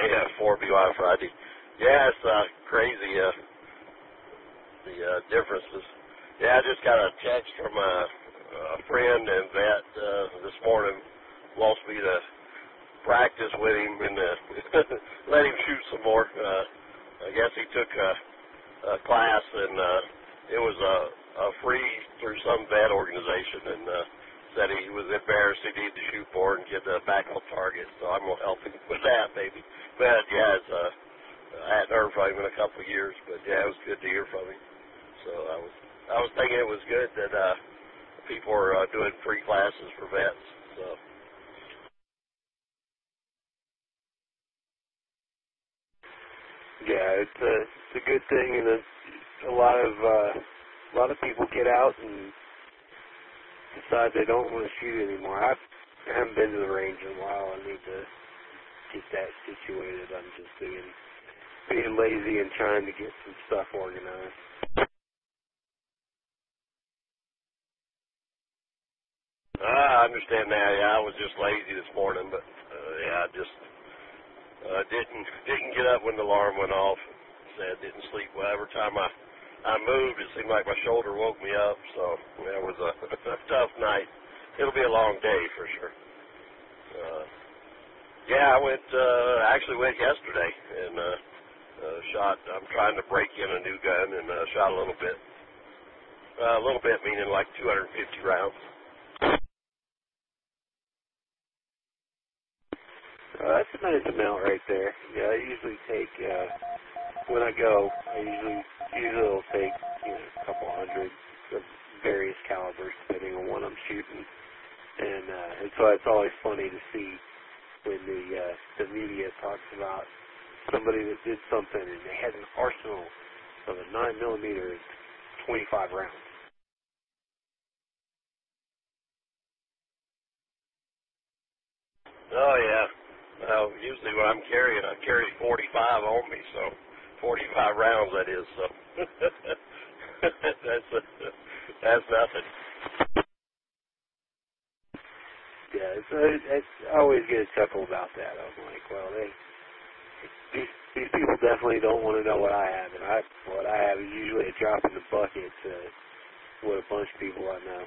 Yeah, 4BY Friday. Yeah, it's crazy, the differences. Yeah, I just got a text from a friend and vet this morning. Wants me to practice with him and let him shoot some more. I guess he took a class and it was a free through some vet organization, and said he was embarrassed he needed to shoot more and get back on target. So I'm gonna help him with that, maybe. But yeah, I hadn't heard from him in a couple of years, but yeah, it was good to hear from him. So I was thinking it was good that people are doing free classes for vets. So yeah, it's a good thing, and a lot of people get out and decide they don't want to shoot anymore. I haven't been to the range in a while. I need to get that situated. I'm just being lazy and trying to get some stuff organized. I understand that. Yeah, I was just lazy this morning, but yeah, I just didn't get up when the alarm went off. Said didn't sleep well. Every time I moved, it seemed like my shoulder woke me up. So yeah, it was a tough night. It'll be a long day for sure. Yeah, I actually went yesterday and shot. I'm trying to break in a new gun and shot a little bit. A little bit meaning like 250 rounds. That's a nice amount right there. Yeah, I usually take when I go. Usually will take a couple hundred of various calibers depending on what I'm shooting, and so it's always funny to see when the media talks about somebody that did something and they had an arsenal of a 9mm and 25 rounds. Oh yeah. Well, usually when I'm carrying, I carry 45 on me, so 45 rounds that is. So that's nothing. Yeah, I always get a chuckle about that. I'm like, well, these people definitely don't want to know what I have, and what I have is usually a drop in the bucket to what a bunch of people I know.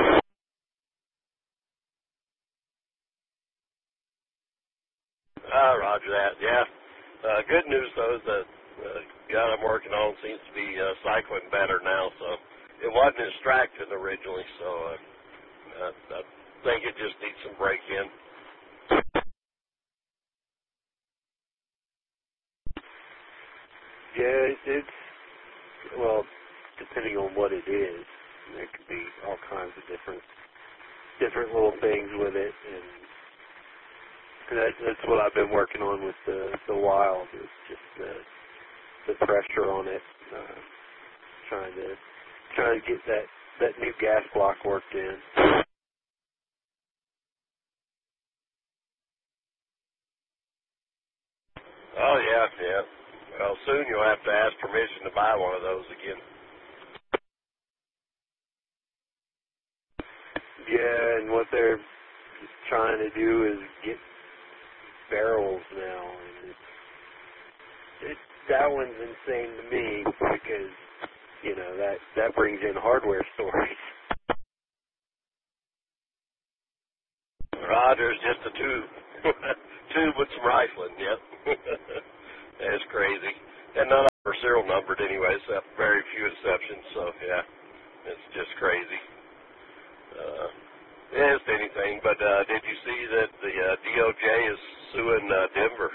Roger that. Yeah. Good news though is that gun I'm working on seems to be cycling better now, so it wasn't distracting originally. So I think it just needs some break in. Yeah, it's well, depending on what it is, there could be all kinds of different little things with it, and that's what I've been working on with the Wild. Is just the pressure on it, trying to get that new gas block worked in. Oh yeah, yeah. Well, soon you'll have to ask permission to buy one of those again. Yeah, and what they're trying to do is get barrels now, and that one's insane to me because that brings in hardware storage. Roger's just a tube. Tube with some rifling, yep. That's crazy. And none of them are serial numbered anyway, except very few exceptions, so yeah, it's just crazy. It's anything, but did you see that the DOJ is suing Denver?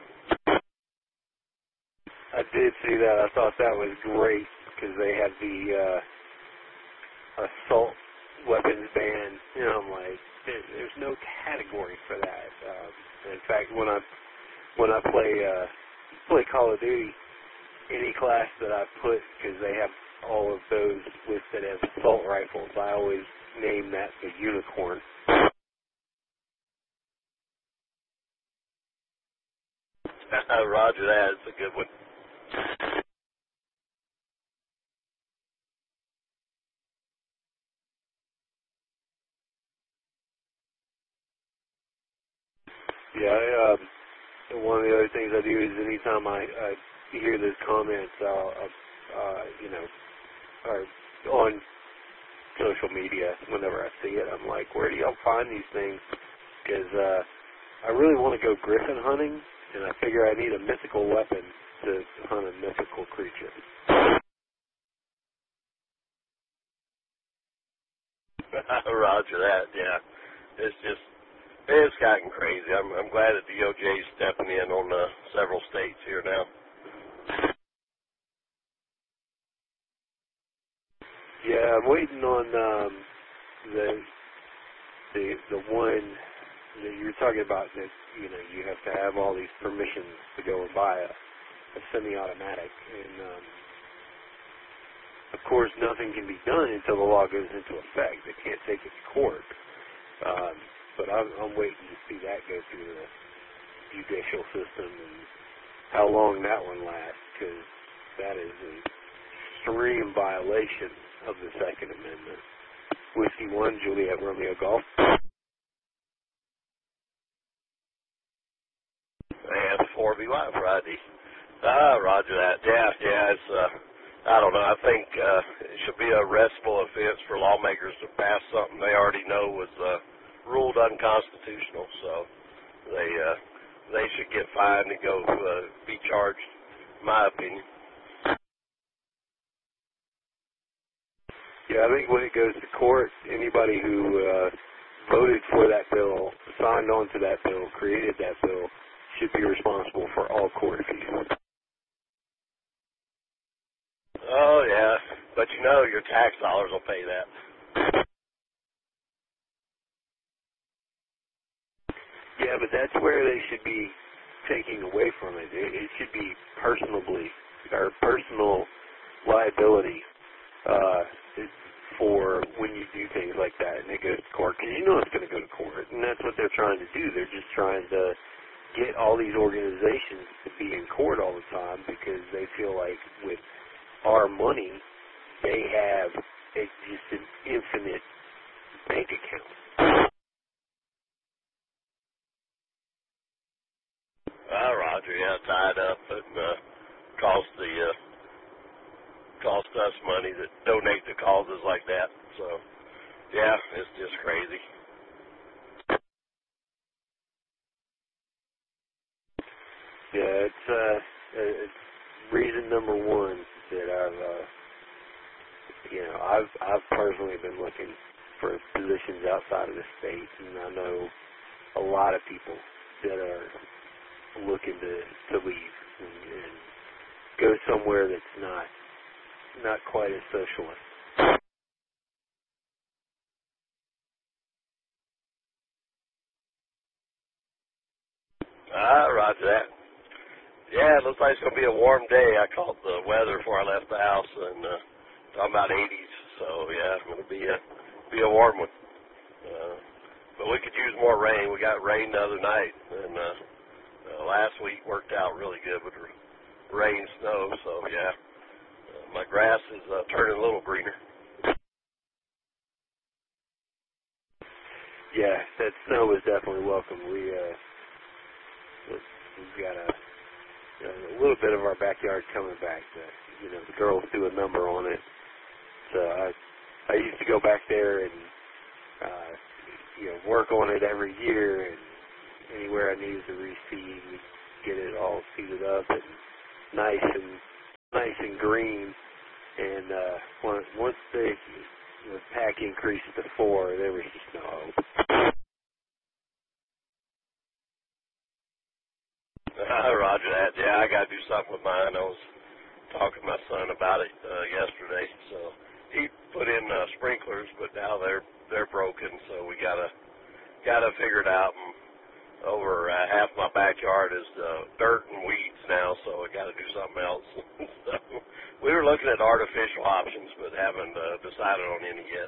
I did see that. I thought that was great because they had the assault weapons ban. I'm like, there's no category for that. In fact, when I play Call of Duty, any class that I put, because they have all of those listed as assault rifles, I always name that the unicorn. Roger that. It's a good one. Yeah, one of the other things I do is anytime I hear those comments, or on social media, whenever I see it, I'm like, where do y'all find these things? Because I really want to go griffin hunting, and I figure I need a mythical weapon to hunt a mythical creature. Roger that. Yeah, it's gotten crazy. I'm glad that DOJ is stepping in on several states here now. Yeah, I'm waiting on the one that you're talking about that you have to have all these permissions to go and buy a semi-automatic, and of course nothing can be done until the law goes into effect. They can't take it to court. But I'm waiting to see that go through the judicial system and how long that one lasts, because that is an extreme violation of the Second Amendment. Whiskey 1, Juliet Romeo Golf. And 4BY Friday. Roger that. Yeah, it's, I don't know, I think it should be a arrestable offense for lawmakers to pass something they already know was ruled unconstitutional, so they should get fined and go be charged, in my opinion. Yeah, I think when it goes to court, anybody who voted for that bill, signed on to that bill, created that bill, should be responsible for all court fees. Oh, yeah, but your tax dollars will pay that. Yeah, but that's where they should be taking away from it. It should be personal liability for when you do things like that and it goes to court, because it's going to go to court, and that's what they're trying to do. They're just trying to get all these organizations to be in court all the time because they feel like with our money, they have just an infinite bank account. Roger, yeah, tied up and cost us money that donate to causes like that. So, yeah, it's just crazy. Yeah, it's reason number one that I've personally been looking for positions outside of the state, and I know a lot of people that are looking to leave and go somewhere that's not quite as socialist. Roger that. Yeah, it looks like it's going to be a warm day. I called the weather before I left the house, and talking about 80s. So, yeah, it's going to be a warm one. But we could use more rain. We got rain the other night, and last week worked out really good with rain, snow. So, yeah, my grass is turning a little greener. Yeah, that snow was definitely welcome. We've got a little bit of our backyard coming back. The girls do a number on it. So I used to go back there and work on it every year, and anywhere I needed to reseed, we get it all seeded up and nice and green. And once the pack increased to 4, there was just no hope. Roger that. Yeah, I got to do something with mine. I was talking to my son about it yesterday. So he put in sprinklers, but now they're broken. So we gotta figure it out. And over half my backyard is dirt and weeds now, so I got to do something else. So we were looking at artificial options, but haven't decided on any yet.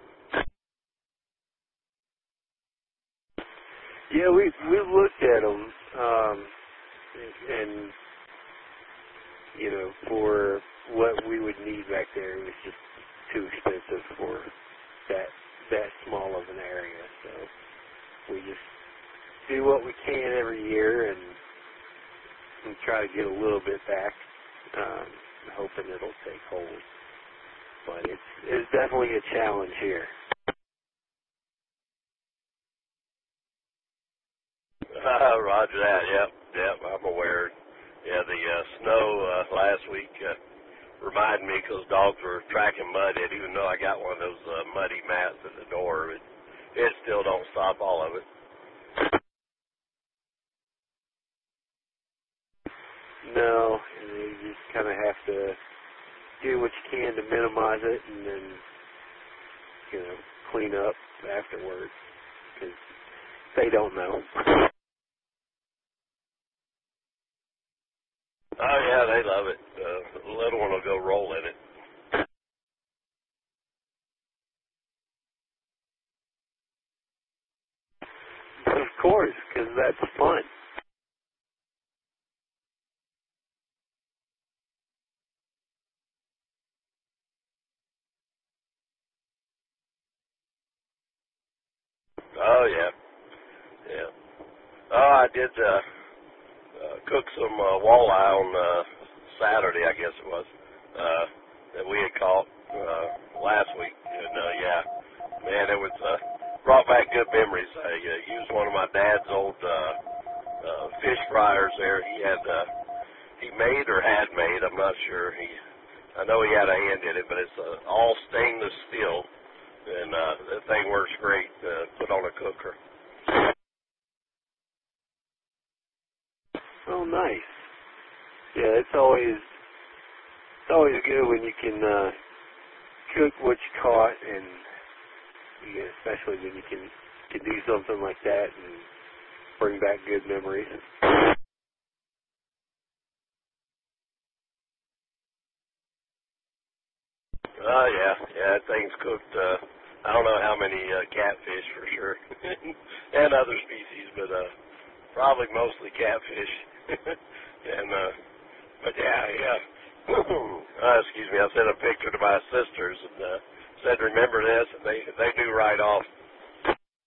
Yeah, we've looked at them. And for what we would need back there, it was just too expensive for that small of an area. So we just do what we can every year, and try to get a little bit back, hoping it'll take hold. But it's definitely a challenge here. Roger that. Yep, I'm aware. Yeah, the snow last week reminded me because dogs were tracking mud in. Even though I got one of those muddy mats at the door, it still don't stop all of it. No, you just kind of have to do what you can to minimize it, and then clean up afterwards because they don't know. Oh yeah, they love it. The little one will go roll in it. Of course, because that's fun. Oh yeah. Oh, I did cook some walleye on Saturday, I guess it was, that we had caught last week. And yeah, man, it was brought back good memories. I used one of my dad's old fish fryers there. He made or had made, I'm not sure. I know he had a hand in it, but it's all stainless steel, and that thing works great put on a cooker. Oh, nice. Yeah, it's always good when you can cook what you caught, and especially when you can do something like that and bring back good memories. Oh yeah, that thing's cooked. I don't know how many catfish for sure, and other species, but probably mostly catfish. And but yeah. Excuse me. I sent a picture to my sisters and said, "Remember this?" And they do right off.